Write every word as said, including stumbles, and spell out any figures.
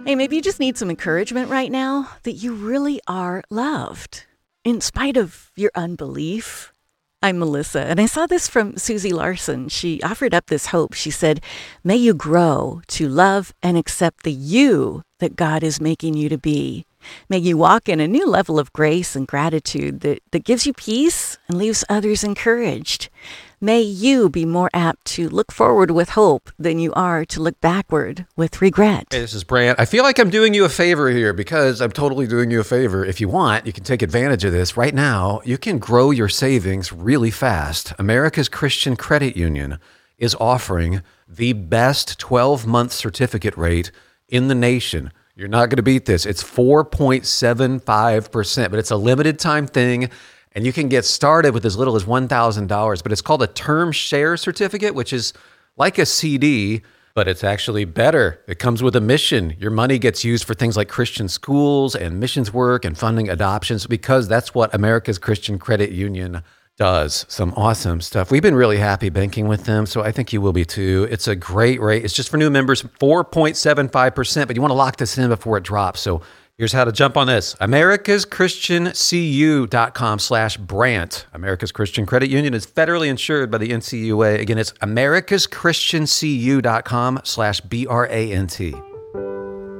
Hey, maybe you just need some encouragement right now that you really are loved in spite of your unbelief. I'm Melissa, and I saw this from Susie Larson. She offered up this hope. She said, may you grow to love and accept the you that God is making you to be. May you walk in a new level of grace and gratitude that, that gives you peace and leaves others encouraged. May you be more apt to look forward with hope than you are to look backward with regret. Hey, this is Brant. I feel like I'm doing you a favor here because I'm totally doing you a favor. If you want, you can take advantage of this. Right now, you can grow your savings really fast. America's Christian Credit Union is offering the best twelve-month certificate rate in the nation. You're not going to beat this. It's four point seven five percent, but it's a limited time thing. And you can get started with as little as one thousand dollars, but it's called a term share certificate, which is like a C D, but it's actually better. It comes with a mission. Your money gets used for things like Christian schools and missions work and funding adoptions because that's what America's Christian Credit Union does. Some awesome stuff. We've been really happy banking with them, so I think you will be too. It's a great rate. It's just for new members, four point seven five percent, but you want to lock this in before it drops. So here's how to jump on this. Americas Christian C U dot com slash Brant. America's Christian Credit Union is federally insured by the N C U A. Again, it's Americas Christian C U dot com slash B R A N T.